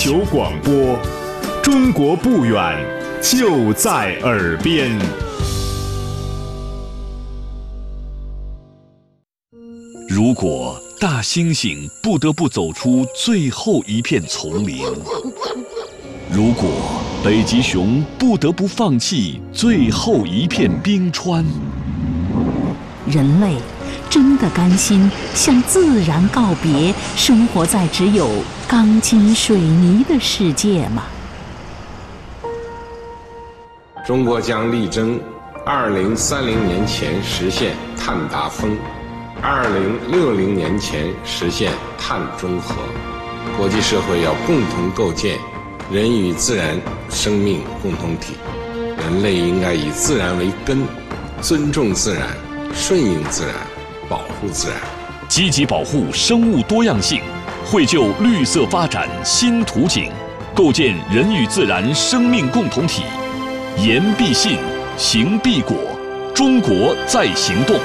球广播，中国不远，就在耳边。 如果大猩猩不得不走出最后一片丛林，如果北极熊不得不放弃最后一片冰川， 人类真的甘心向自然告别，生活在只有钢筋水泥的世界吗？ 中国将力争2030年前实现碳达峰，2060年前实现碳中和。国际社会要共同构建人与自然生命共同体，人类应该以自然为根，尊重自然，顺应自然，保护自然， 积极保护生物多样性，绘就绿色发展新图景，构建人与自然生命共同体。言必信，行必果，中国在行动。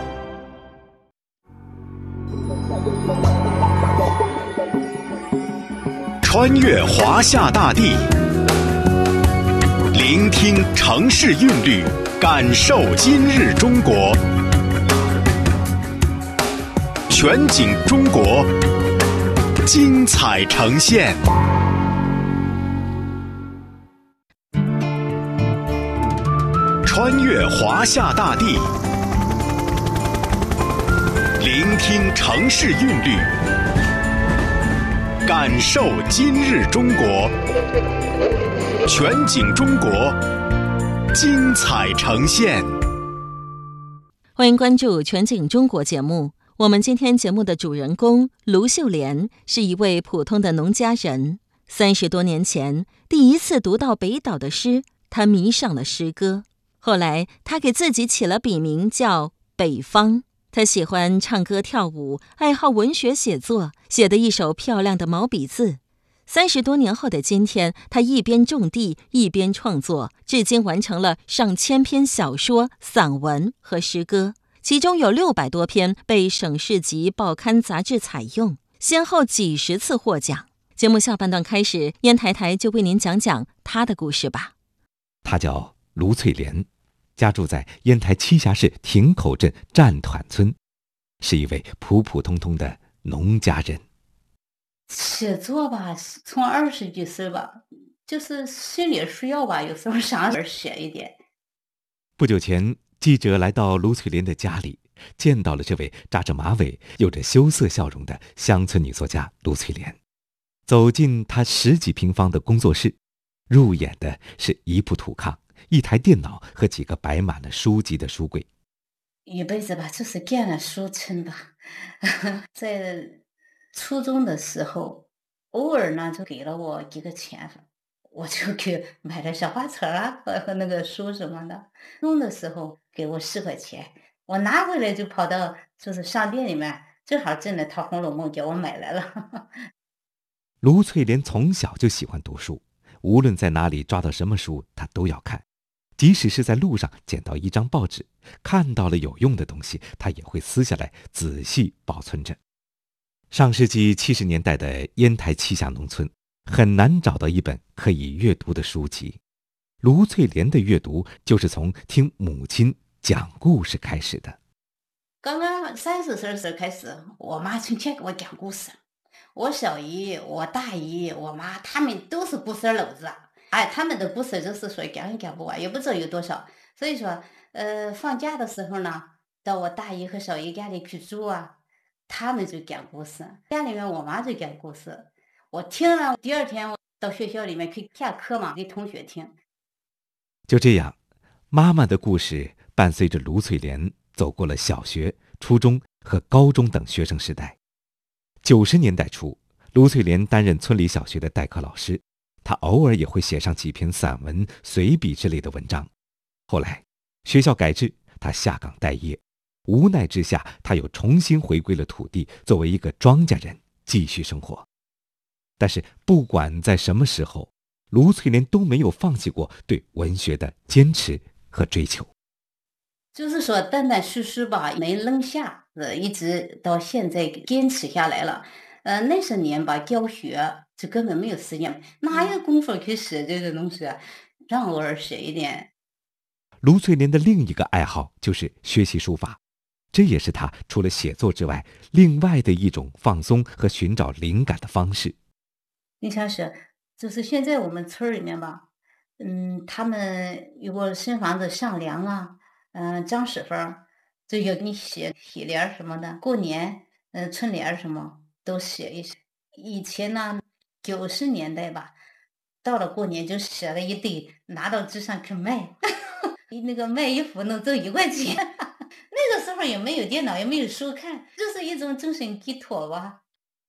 穿越华夏大地，聆听城市韵律，感受今日中国。全景中国，精彩呈现。穿越华夏大地，聆听城市韵律，感受今日中国。全景中国，精彩呈现。 欢迎关注全景中国节目。我们今天节目的主人公卢秀莲是一位普通的农家人。30多年前，第一次读到北岛的诗，他迷上了诗歌。后来，他给自己起了笔名叫北方。他喜欢唱歌跳舞，爱好文学写作，写得一手漂亮的毛笔字。30多年后的今天，他一边种地，一边创作，至今完成了上千篇小说、散文和诗歌，其中有600多篇被省市级报刊杂志采用，先后几10次获奖。节目下半段开始，燕台台就为您讲讲他的故事吧。 他叫卢翠莲，家住在烟台栖霞市亭口镇站团村，是一位普普通通的农家人。 写作吧，从20几岁吧，就是心里需要吧，有时候想写一点。 不久前，记者来到卢翠莲的家里，见到了这位扎着马尾、有着羞涩笑容的乡村女作家卢翠莲。走进她10几平方的工作室，入眼的是一部土炕、一台电脑和几个摆满了书籍的书柜。 一辈子吧，就是干了书村吧。在初中的时候，偶尔呢就给了我一个钱，我就给买了小花册啊和那个书什么的。初中的时候给我10块钱，我拿回来就跑到就是商店里面，正好挣了套《红楼梦》，给我买来了。 卢翠莲从小就喜欢读书，无论在哪里抓到什么书，她都要看。即使是在路上捡到一张报纸，看到了有用的东西，她也会撕下来仔细保存着。上世纪70年代的烟台栖霞农村，很难找到一本可以阅读的书籍。卢翠莲的阅读就是从听母亲讲故事开始的。 刚刚30岁的时候开始，我妈成天给我讲故事。我小姨、我大姨、我妈，他们都是故事篓子。哎，他们的故事就是说讲也讲不完，也不知道有多少。所以说，放假的时候呢，到我大姨和小姨家里去住啊，他们就讲故事。家里面我妈就讲故事，我听了，第2天我到学校里面去下课嘛，给同学听。 就这样，妈妈的故事伴随着卢翠莲走过了小学、初中和高中等学生时代。90年代初，卢翠莲担任村里小学的代课老师，她偶尔也会写上几篇散文、随笔之类的文章。后来，学校改制，她下岗待业，无奈之下，她又重新回归了土地，作为一个庄稼人继续生活。但是，不管在什么时候，卢翠莲都没有放弃过对文学的坚持和追求。 就是说断断续续吧，没扔下，一直到现在坚持下来了。那些年吧，教学就根本没有时间，哪有功夫去写这个东西啊？让偶尔写一点。 卢翠莲的另一个爱好就是学习书法，这也是她除了写作之外，另外的一种放松和寻找灵感的方式。 你想是，就是现在我们村里面吧，他们如果新房子上梁啊，张媳妇儿就有你写喜联什么的，过年，春联什么都写一写。以前呢，90年代吧，到了过年就写了一堆，拿到街上去卖，那个卖一幅能挣1块钱。那个时候也没有电脑，也没有书看，就是一种精神寄托吧。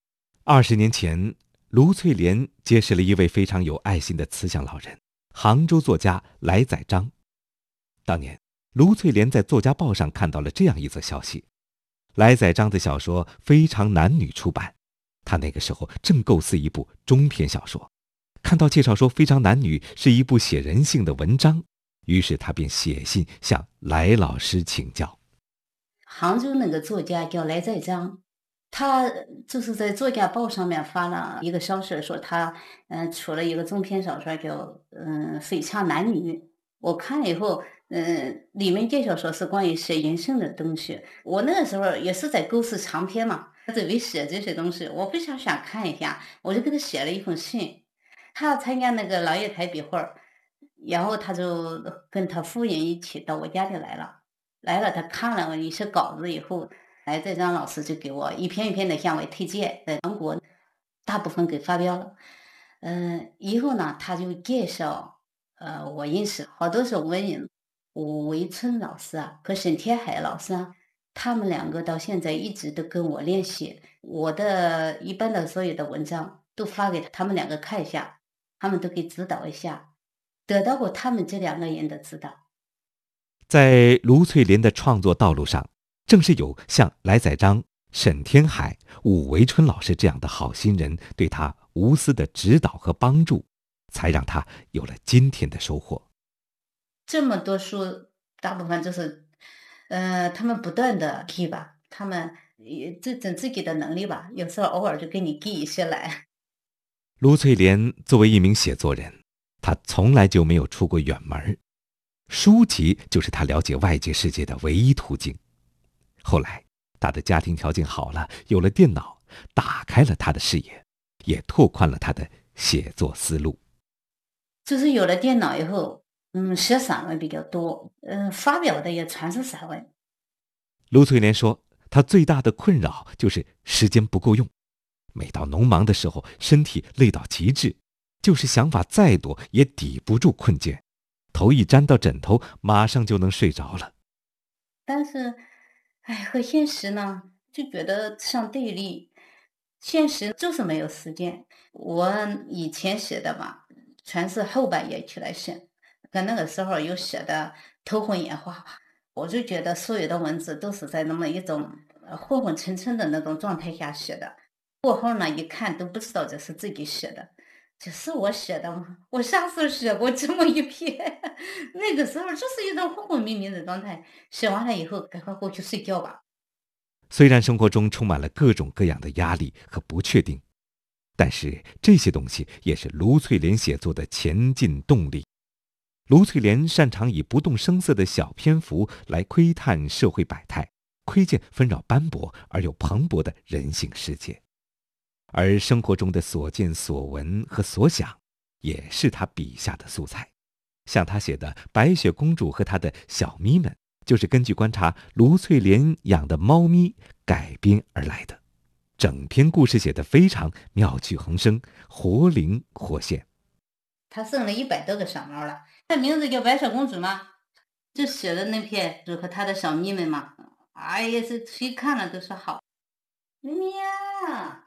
20年前，卢翠莲结识了一位非常有爱心的慈祥老人，杭州作家来载章。当年，卢翠莲在作家报上看到了这样一则消息：来载章的小说《非常男女》出版。他那个时候正构思一部中篇小说，看到介绍说《非常男女》是一部写人性的文章，于是他便写信向来老师请教。 杭州那个作家叫来载章，他就是在作家报上面发了一个消息，说他出了一个中篇小说叫非常男女。我看了以后，里面介绍说是关于写人性的东西。我那个时候也是在构思长篇嘛，准备写这些东西，我非常想看一下，我就给他写了一封信。他要参加那个老月台笔会，然后他就跟他夫人一起到我家里来了。他看了一些稿子以后，来载章老师就给我一篇一篇的向我推荐，在全国大部分给发表了。以后呢，他就介绍，我认识好多是文人，伍维春老师啊，和沈天海老师啊，他们2个到现在一直都跟我联系。我的一般的所有的文章都发给他们2个看一下，他们都给指导一下，得到过他们这2个人的指导。 在卢翠莲的创作道路上，正是有像来载章、沈天海、伍维春老师这样的好心人对他无私的指导和帮助，才让他有了今天的收获。 这么多书，大部分就是他们不断的给吧，他们这整自己的能力吧，有时候偶尔就给你给一些来。 卢翠莲作为一名写作人，她从来就没有出过远门，书籍就是她了解外界世界的唯一途径。后来，她的家庭条件好了，有了电脑，打开了她的视野，也拓宽了她的写作思路。 就是有了电脑以后，写散文比较多，发表的也全是散文。 卢翠莲说，她最大的困扰就是时间不够用，每到农忙的时候，身体累到极致，就是想法再多也抵不住困倦，头一沾到枕头，马上就能睡着了。 但是，和现实呢，就觉得相对立，现实就是没有时间。我以前写的嘛，全是后半夜起来写，跟那个时候又写的头昏眼花吧，我就觉得所有的文字都是在那么一种昏昏沉沉的那种状态下写的。过后呢，一看都不知道这是自己写的，这是我写的吗？我啥时候写过这么一篇？那个时候就是一种昏昏迷迷的状态，写完了以后赶快过去睡觉吧。 虽然生活中充满了各种各样的压力和不确定，但是这些东西也是卢翠莲写作的前进动力。卢翠莲擅长以不动声色的小篇幅来窥探社会百态，窥见纷扰斑驳而又蓬勃的人性世界。而生活中的所见所闻和所想，也是他笔下的素材。像他写的《白雪公主和她的小咪们》，就是根据观察卢翠莲养的猫咪改编而来的。整篇故事写得非常妙趣横生，活灵活现。 他生了100多个小猫了，他名字叫白雪公主嘛，就写的那篇就和他的小咪们嘛，哎呀，是谁看了都说好。咪咪呀！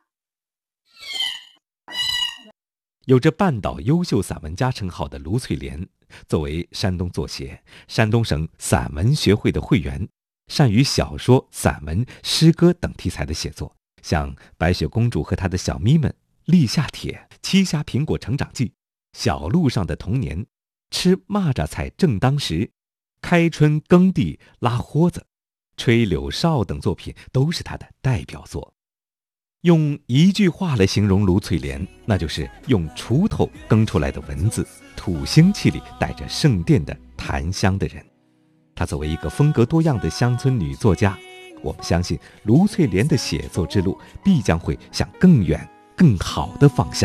有着半岛优秀散文家称号的卢翠莲，作为山东作协、山东省散文学会的会员，善于小说、散文、诗歌等题材的写作，像《白雪公主和她的小咪们》《立夏帖》《七虾苹果成长记》《小路上的童年》《吃蚂蚱菜正当时》《开春耕地拉豁子》《吹柳哨》等作品都是她的代表作。 用一句话来形容卢翠莲，那就是用锄头耕出来的文字，土腥气里带着圣殿的檀香的人。她作为一个风格多样的乡村女作家，我们相信卢翠莲的写作之路必将会向更远更好的方向